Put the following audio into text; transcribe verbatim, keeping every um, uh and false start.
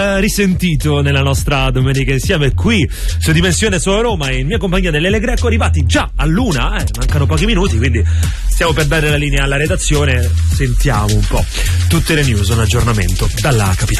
risentito nella nostra domenica insieme qui su Dimensione Solo Roma, in mia compagnia dell'Ele Greco, arrivati già all'una, eh, mancano pochi minuti, quindi stiamo per dare la linea alla redazione. Sentiamo un po' tutte le news, un aggiornamento dalla capitale.